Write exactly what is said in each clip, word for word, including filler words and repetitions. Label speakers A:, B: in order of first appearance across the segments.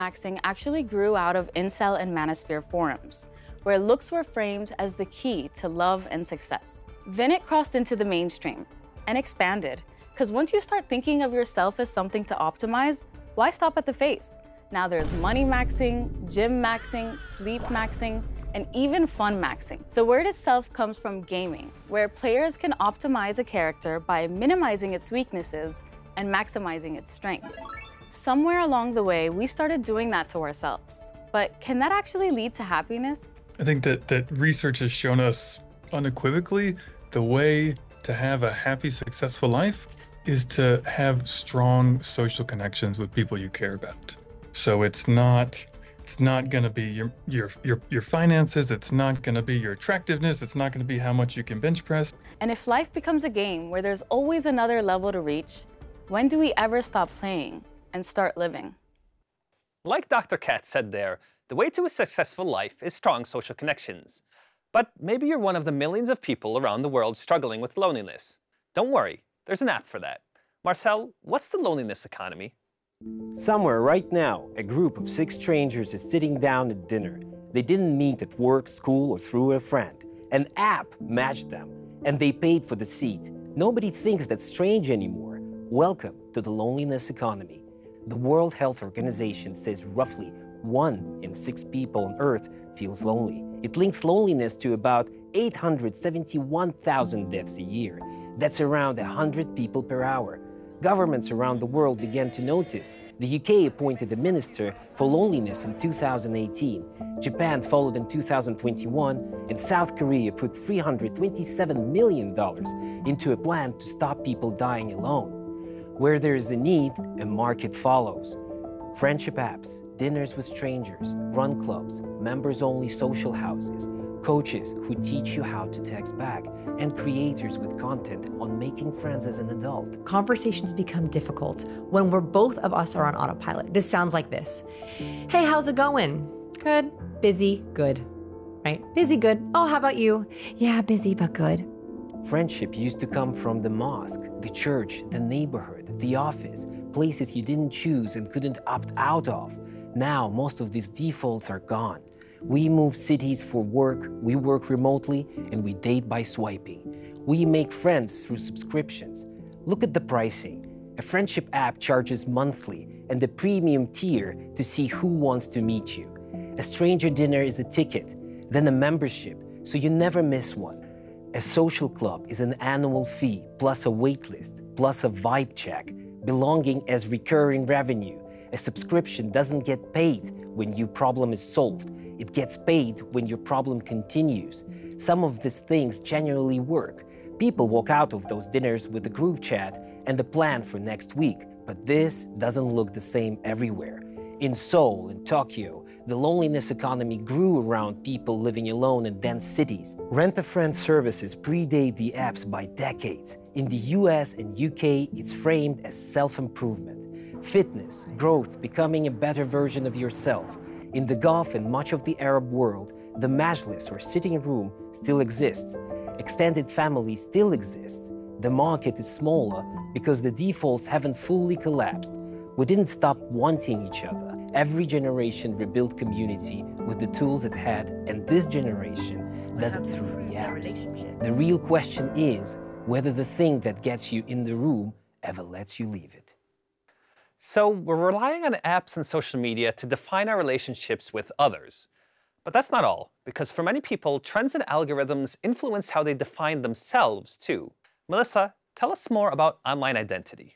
A: Maxing actually grew out of incel and manosphere forums, where looks were framed as the key to love and success. Then it crossed into the mainstream and expanded, because once you start thinking of yourself as something to optimize, why stop at the face? Now there's money maxing, gym maxing, sleep maxing, and even fun maxing. The word itself comes from gaming, where players can optimize a character by minimizing its weaknesses and maximizing its strengths. Somewhere along the way, we started doing that to ourselves. But can that actually lead to happiness?
B: I think that, that research has shown us unequivocally the way to have a happy, successful life is to have strong social connections with people you care about. So it's not it's not going to be your your your your finances, it's not going to be your attractiveness, it's not going to be how much you can bench press.
A: And if life becomes a game where there's always another level to reach, when do we ever stop playing and start living?
C: Like Doctor Katz said there, the way to a successful life is strong social connections. But maybe you're one of the millions of people around the world struggling with loneliness. Don't worry, there's an app for that. Marcel, what's the loneliness economy?
D: Somewhere right now, a group of six strangers is sitting down at dinner. They didn't meet at work, school, or through a friend. An app matched them, and they paid for the seat. Nobody thinks that's strange anymore. Welcome to the loneliness economy. The World Health Organization says roughly one in six people on Earth feels lonely. It links loneliness to about eight hundred seventy-one thousand deaths a year. That's around one hundred people per hour. Governments around the world began to notice. The U K appointed a minister for loneliness in two thousand eighteen. Japan followed in two thousand twenty-one, and South Korea put three hundred twenty-seven million dollars into a plan to stop people dying alone. Where there is a need, a market follows. Friendship apps, dinners with strangers, run clubs, members-only social houses, coaches who teach you how to text back, and creators with content on making friends as an adult.
E: Conversations become difficult when we're both of us are on autopilot. This sounds like this. Hey, how's it going? Good. Busy, good. Right? Busy, good. Oh, how about you? Yeah, busy, but good.
D: Friendship used to come from the mosque, the church, the neighborhood, the office, places you didn't choose and couldn't opt out of. Now, most of these defaults are gone. We move cities for work, we work remotely, and we date by swiping. We make friends through subscriptions. Look at the pricing. A friendship app charges monthly and a premium tier to see who wants to meet you. A stranger dinner is a ticket, then a membership, so you never miss one. A social club is an annual fee, plus a waitlist, plus a vibe check, belonging as recurring revenue. A subscription doesn't get paid when your problem is solved. It gets paid when your problem continues. Some of these things genuinely work. People walk out of those dinners with a group chat and a plan for next week, but this doesn't look the same everywhere. In Seoul and Tokyo, the loneliness economy grew around people living alone in dense cities. Rent-a-friend services predate the apps by decades. In the U S and U K, it's framed as self-improvement. Fitness, growth, becoming a better version of yourself. In the Gulf and much of the Arab world, the majlis or sitting room still exists. Extended family still exists. The market is smaller because the defaults haven't fully collapsed. We didn't stop wanting each other. Every generation rebuilt community with the tools it had, and this generation does it through the apps. The real question is whether the thing that gets you in the room ever lets you leave it.
C: So we're relying on apps and social media to define our relationships with others. But that's not all, because for many people, trends and algorithms influence how they define themselves too. Melissa, tell us more about online identity.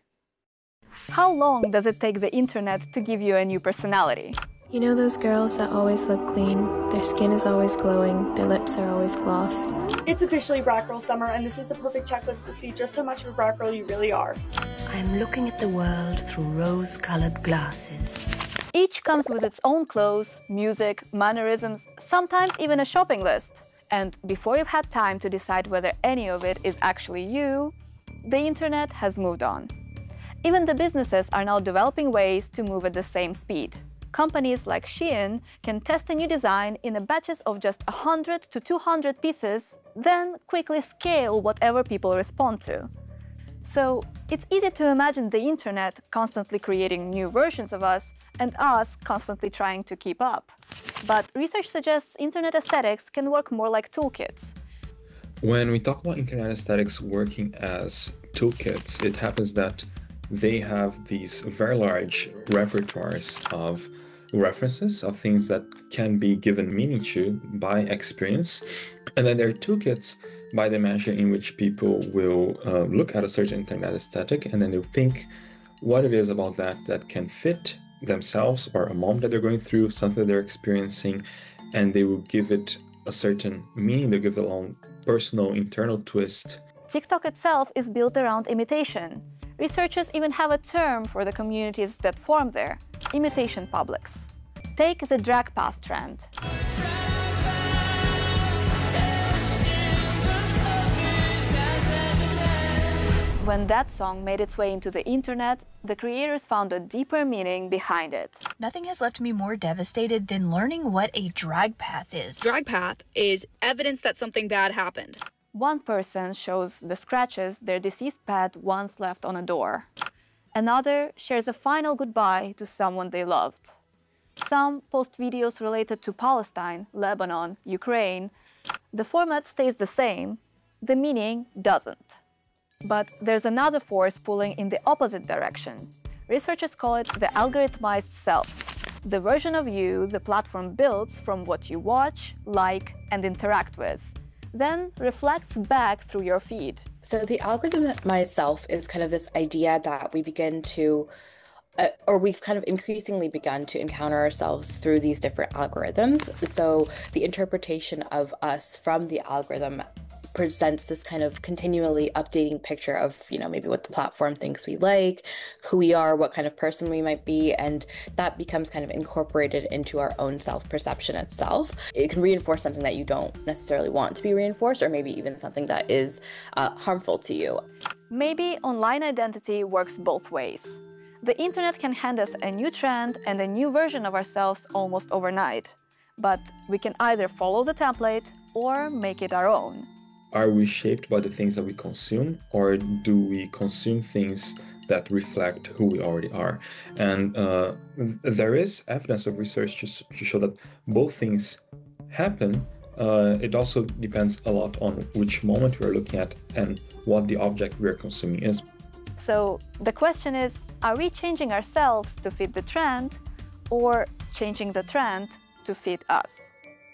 F: How long does it take the internet to give you a new personality?
G: You know those girls that always look clean? Their skin is always glowing, their lips are always glossed.
H: It's officially Brat Girl summer, and this is the perfect checklist to see just how much of a Brat Girl you really are.
I: I'm looking at the world through rose-colored glasses.
F: Each comes with its own clothes, music, mannerisms, sometimes even a shopping list. And before you've had time to decide whether any of it is actually you, the internet has moved on. Even the businesses are now developing ways to move at the same speed. Companies like Shein can test a new design in a batches of just one hundred to two hundred pieces, then quickly scale whatever people respond to. So it's easy to imagine the internet constantly creating new versions of us and us constantly trying to keep up. But research suggests internet aesthetics can work more like toolkits.
J: When we talk about internet aesthetics working as toolkits, it happens that they have these very large repertoires of references, of things that can be given meaning to by experience. And then there are toolkits by the measure in which people will uh, look at a certain internet aesthetic and then they'll think what it is about that that can fit themselves or a moment that they're going through, something that they're experiencing, and they will give it a certain meaning, they'll give it a own personal internal twist.
F: TikTok itself is built around imitation. Researchers even have a term for the communities that form there, imitation publics. Take the drag path trend. When that song made its way into the internet, the creators found a deeper meaning behind it.
K: Nothing has left me more devastated than learning what a drag path is.
L: Drag path is evidence that something bad happened.
F: One person shows the scratches their deceased pet once left on a door. Another shares a final goodbye to someone they loved. Some post videos related to Palestine, Lebanon, Ukraine. The format stays the same, the meaning doesn't. But there's another force pulling in the opposite direction. Researchers call it the algorithmized self, the version of you the platform builds from what you watch, like, and interact with, then reflects back through your feed.
M: So the algorithmized self is kind of this idea that we begin to, uh, or we've kind of increasingly begun to encounter ourselves through these different algorithms. So the interpretation of us from the algorithm presents this kind of continually updating picture of, you know, maybe what the platform thinks we like, who we are, what kind of person we might be, and that becomes kind of incorporated into our own self-perception itself. It can reinforce something that you don't necessarily want to be reinforced, or maybe even something that is uh, harmful to you.
F: Maybe online identity works both ways. The internet can hand us a new trend and a new version of ourselves almost overnight. But we can either follow the template or make it our own.
J: Are we shaped by the things that we consume, or do we consume things that reflect who we already are? And uh, there is evidence of research to, to show that both things happen. Uh, it also depends a lot on which moment we're looking at and what the object we're consuming is.
F: So the question is, are we changing ourselves to fit the trend, or changing the trend to fit us?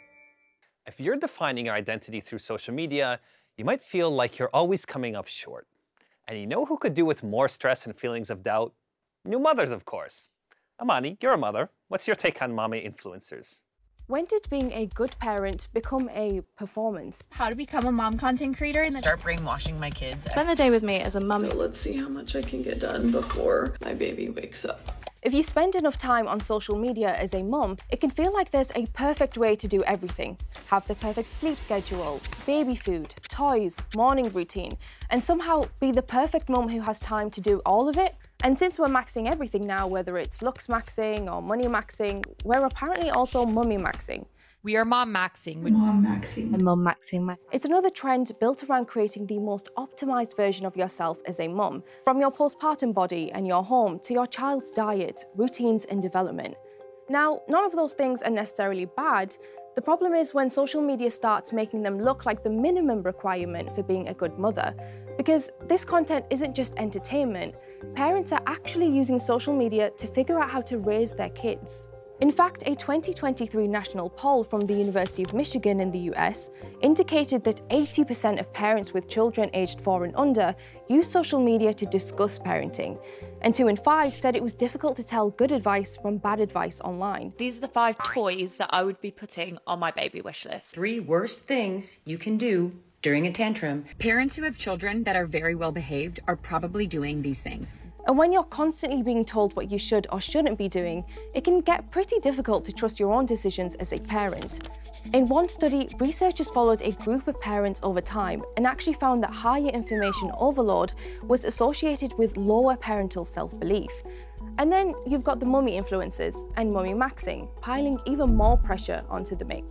C: If you're defining your identity through social media, you might feel like you're always coming up short. And you know who could do with more stress and feelings of doubt? New mothers, of course. Amani, you're a mother. What's your take on mommy influencers?
N: When did being a good parent become a performance?
K: How to become a mom content creator and then
O: start brainwashing my kids.
P: Spend the day with me as a mummy.
Q: So let's see how much I can get done before my baby wakes up.
N: If you spend enough time on social media as a mum, it can feel like there's a perfect way to do everything. Have the perfect sleep schedule, baby food, toys, morning routine, and somehow be the perfect mum who has time to do all of it. And since we're maxing everything now, whether it's looks maxing or money maxing, we're apparently also mummy maxing.
O: We are mom maxing.
Q: Mom maxing.
N: And mum maxing. It's another trend built around creating the most optimized version of yourself as a mum, from your postpartum body and your home to your child's diet, routines and development. Now, none of those things are necessarily bad. The problem is when social media starts making them look like the minimum requirement for being a good mother. Because this content isn't just entertainment. Parents are actually using social media to figure out how to raise their kids. In fact, a twenty twenty-three national poll from the University of Michigan in the U S indicated that eighty percent of parents with children aged four and under use social media to discuss parenting, and two in five said it was difficult to tell good advice from bad advice online.
R: These are the five toys that I would be putting on my baby wish list.
S: Three worst things you can do during a tantrum.
T: Parents who have children that are very well behaved are probably doing these things.
N: And when you're constantly being told what you should or shouldn't be doing, it can get pretty difficult to trust your own decisions as a parent. In one study, researchers followed a group of parents over time and actually found that higher information overload was associated with lower parental self-belief. And then you've got the mummy influencers and mummy maxing, piling even more pressure onto the mix.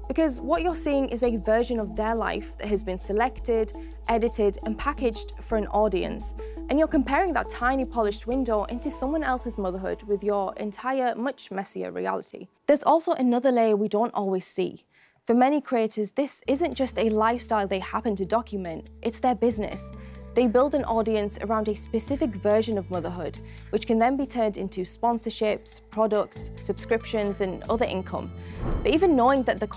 N: Because what you're seeing is a version of their life that has been selected, edited, and packaged for an audience. And you're comparing that tiny polished window into someone else's motherhood with your entire, much messier reality. There's also another layer we don't always see. For many creators, this isn't just a lifestyle they happen to document, it's their business. They build an audience around a specific version of motherhood, which can then be turned into sponsorships, products, subscriptions, and other income. But even knowing that the